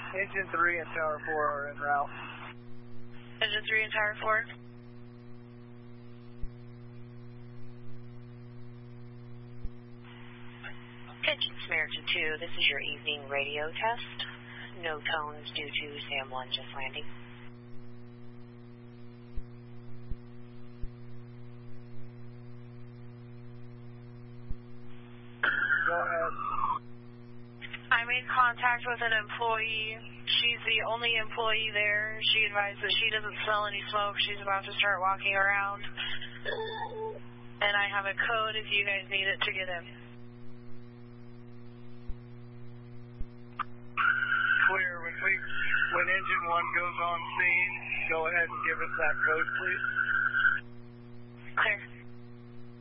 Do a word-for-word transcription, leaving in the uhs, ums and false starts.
Engine three and Tower four are en route. Engine three and Tower four. Engine Samaritan two, this is your evening radio test. No tones due to Sam one just landing. Go ahead. I made contact with an employee. She's the only employee there. She advised that she doesn't smell any smoke. She's about to start walking around. And I have a code if you guys need it to get in. Clear. When we, when engine one goes on scene, go ahead and give us that code, please. Clear.